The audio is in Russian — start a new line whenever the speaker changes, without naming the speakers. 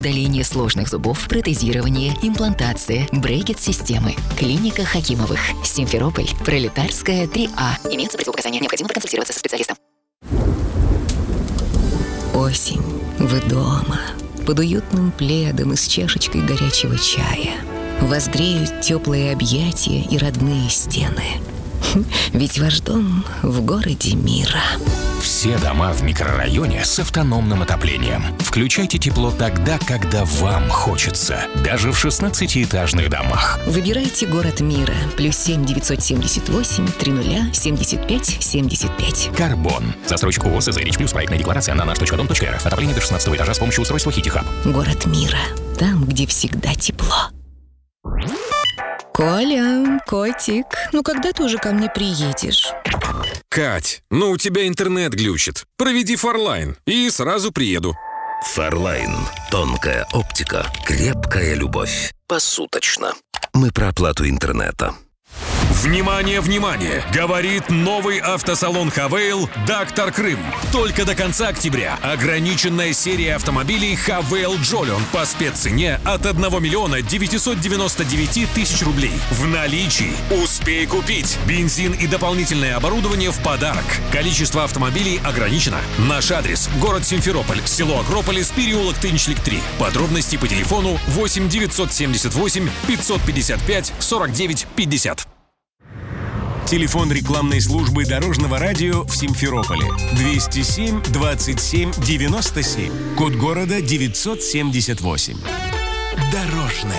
Удаление сложных зубов, протезирование, имплантация, брекет-системы. Клиника Хакимовых. Симферополь. Пролетарская, 3А. Имеются противопоказания. Необходимо проконсультироваться со специалистом. Осень. Вы дома. Под уютным пледом и с чашечкой горячего чая. Вас греют теплые объятия и родные стены. Ведь ваш дом в городе мира.
Все дома в микрорайоне с автономным отоплением. Включайте тепло тогда, когда вам хочется. Даже в 16-этажных домах.
Выбирайте город мира. +7 978 30 75 75.
Карбон. Застройщик ООО «СЗ Рич Плюс». Проектная декларация на nаш.дом.рф. Отопление до 16 этажа с помощью устройства «Хити-Хаб».
Город мира. Там, где всегда тепло. Коля, котик, ну когда ты уже ко мне приедешь?
Кать, ну у тебя интернет глючит. Проведи Фарлайн и сразу приеду.
Фарлайн. Тонкая оптика, крепкая любовь. Посуточно. Мы про оплату интернета.
Внимание, внимание! Говорит новый автосалон «Хавейл» «Доктор Крым». Только до конца октября ограниченная серия автомобилей «Хавейл Джолион» по спеццене от 1 миллиона 999 тысяч рублей. В наличии. Успей купить. Бензин и дополнительное оборудование в подарок. Количество автомобилей ограничено. Наш адрес – город Симферополь, село Акрополис, переулок Тынчлик 3. Подробности по телефону 8 978 555 49 50.
Телефон рекламной службы Дорожного радио в Симферополе 207 27 97. Код города 978. Дорожное